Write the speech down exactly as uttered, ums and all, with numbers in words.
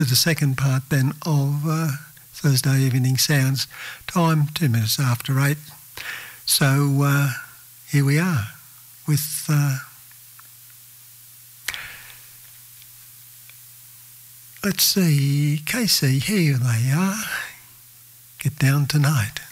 the second part then of uh, Thursday Evening Sounds. Time two minutes after eight. So uh, here we are with uh, let's see, K C, here they are. Get Down Tonight.